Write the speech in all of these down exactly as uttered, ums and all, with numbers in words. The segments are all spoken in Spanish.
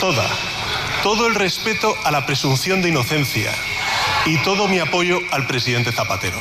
toda, todo el respeto a la presunción de inocencia y todo mi apoyo al presidente Zapatero.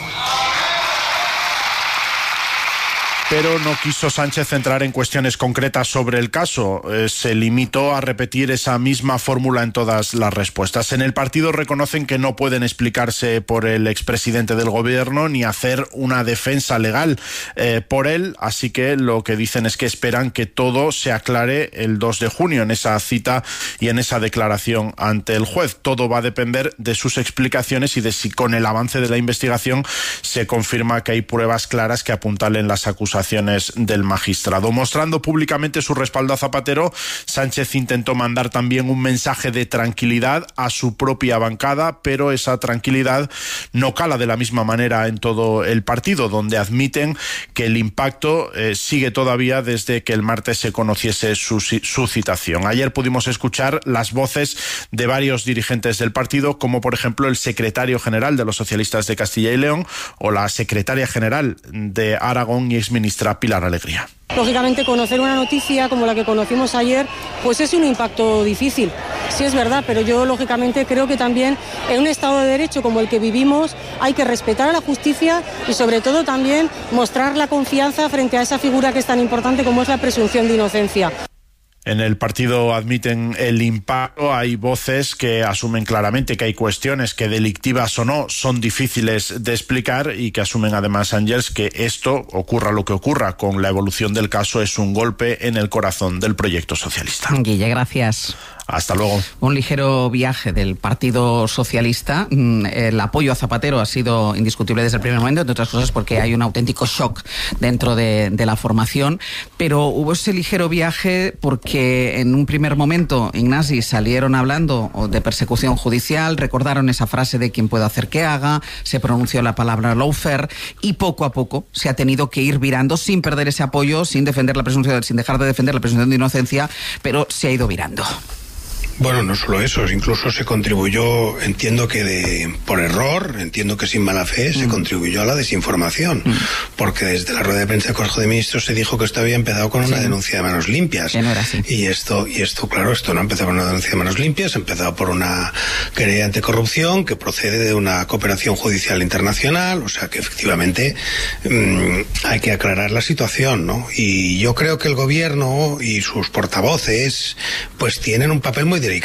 Pero no quiso Sánchez entrar en cuestiones concretas sobre el caso. Eh, se limitó a repetir esa misma fórmula en todas las respuestas. En el partido reconocen que no pueden explicarse por el expresidente del gobierno ni hacer una defensa legal eh, por él, así que lo que dicen es que esperan que todo se aclare el dos de junio en esa cita y en esa declaración ante el juez. Todo va a depender de sus explicaciones y de si con el avance de la investigación se confirma que hay pruebas claras que apuntalen las acusaciones del magistrado. Mostrando públicamente su respaldo a Zapatero, Sánchez intentó mandar también un mensaje de tranquilidad a su propia bancada, pero esa tranquilidad no cala de la misma manera en todo el partido, donde admiten que el impacto eh, sigue todavía desde que el martes se conociese su, su citación. Ayer pudimos escuchar las voces de varios dirigentes del partido, como por ejemplo el secretario general de los socialistas de Castilla y León o la secretaria general de Aragón y exministra Pilar Alegría. Lógicamente, conocer una noticia como la que conocimos ayer, pues es un impacto difícil. Sí, es verdad, pero yo lógicamente creo que también en un Estado de Derecho como el que vivimos hay que respetar a la justicia y sobre todo también mostrar la confianza frente a esa figura que es tan importante como es la presunción de inocencia. En el partido admiten el impacto. Hay voces que asumen claramente que hay cuestiones que, delictivas o no, son difíciles de explicar y que asumen además, Ángels, que esto, ocurra lo que ocurra con la evolución del caso, es un golpe en el corazón del proyecto socialista. Guille, gracias. Hasta luego. Un ligero viaje del Partido Socialista. El apoyo a Zapatero ha sido indiscutible desde el primer momento, entre otras cosas porque hay un auténtico shock dentro de, de la formación, pero hubo ese ligero viaje porque en un primer momento Ignasi salieron hablando de persecución judicial, recordaron esa frase de quien puede hacer que haga, se pronunció la palabra lawfare y poco a poco se ha tenido que ir virando sin perder ese apoyo, sin defender la presunción, sin dejar de defender la presunción de inocencia, pero se ha ido virando. Bueno, no solo eso, incluso se contribuyó, entiendo que de, por error, entiendo que sin mala fe, mm. se contribuyó a la desinformación, mm. porque desde la rueda de prensa del Consejo de Ministros se dijo que esto había empezado con una sí. denuncia de manos limpias. No era así. Y esto, y esto, claro, esto no ha empezado con una denuncia de manos limpias, ha empezado por una querella anticorrupción que procede de una cooperación judicial internacional, o sea que efectivamente mmm, hay que aclarar la situación, ¿no? Y yo creo que el gobierno y sus portavoces, pues tienen un papel muy delicado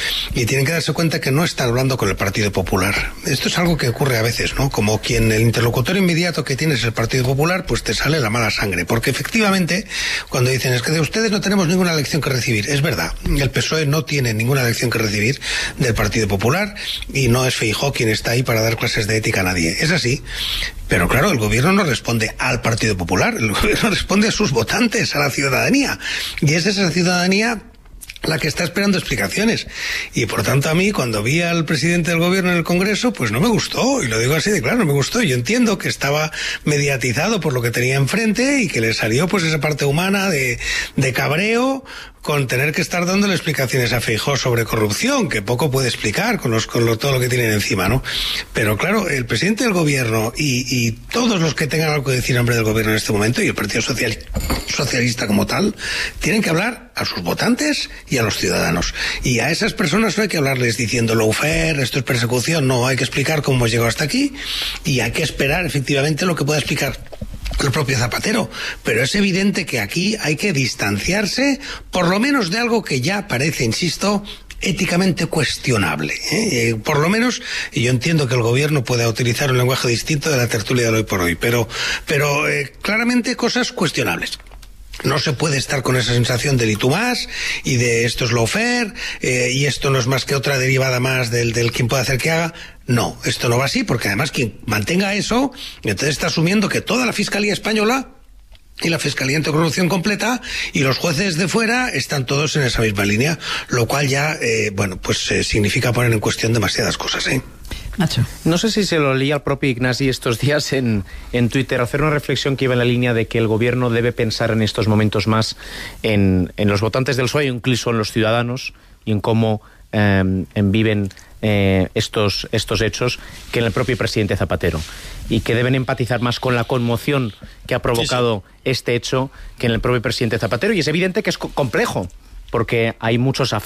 y tienen que darse cuenta que no están hablando con el Partido Popular. Esto es algo que ocurre a veces, ¿no? Como quien el interlocutor inmediato que tienes es el Partido Popular, pues te sale la mala sangre, porque efectivamente cuando dicen es que de ustedes no tenemos ninguna lección que recibir, es verdad, el P S O E no tiene ninguna lección que recibir del Partido Popular y no es Feijóo quien está ahí para dar clases de ética a nadie, es así. Pero claro, el gobierno no responde al Partido Popular, el gobierno responde a sus votantes, a la ciudadanía, y es esa ciudadanía la que está esperando explicaciones. Y por tanto a mí, cuando vi al presidente del gobierno en el Congreso, pues no me gustó, y lo digo así de claro, no me gustó. Yo entiendo que estaba mediatizado por lo que tenía enfrente y que le salió pues esa parte humana de, de cabreo con tener que estar dándole explicaciones a Feijóo sobre corrupción, que poco puede explicar con, los, con lo, todo lo que tienen encima, ¿no? Pero claro, el presidente del gobierno y, y todos los que tengan algo que decir en nombre del gobierno en este momento, y el Partido Social, Socialista como tal, tienen que hablar a sus votantes y a los ciudadanos. Y a esas personas no hay que hablarles diciendo lawfare, esto es persecución, no, hay que explicar cómo hemos llegado hasta aquí y hay que esperar efectivamente lo que pueda explicar el propio Zapatero, pero es evidente que aquí hay que distanciarse por lo menos de algo que ya parece, insisto, éticamente cuestionable, ¿eh? Eh, por lo menos, y yo entiendo que el gobierno pueda utilizar un lenguaje distinto de la tertulia del hoy por hoy, pero, pero eh, claramente cosas cuestionables. No se puede estar con esa sensación del y tú más y de esto es lawfare eh, y esto no es más que otra derivada más del, del quien puede hacer que haga. No, esto no va así, porque además quien mantenga eso, entonces está asumiendo que toda la Fiscalía Española y la Fiscalía Anticorrupción completa y los jueces de fuera están todos en esa misma línea, lo cual ya, eh, bueno, pues eh, significa poner en cuestión demasiadas cosas, ¿eh? Nacho. No sé si se lo leía al propio Ignasi estos días en, en Twitter, hacer una reflexión que iba en la línea de que el gobierno debe pensar en estos momentos más en, en los votantes del P S O E, incluso en los ciudadanos, y en cómo eh, en viven eh, estos, estos hechos, que en el propio presidente Zapatero. Y que deben empatizar más con la conmoción que ha provocado sí, sí. este hecho que en el propio presidente Zapatero. Y es evidente que es complejo, porque hay muchos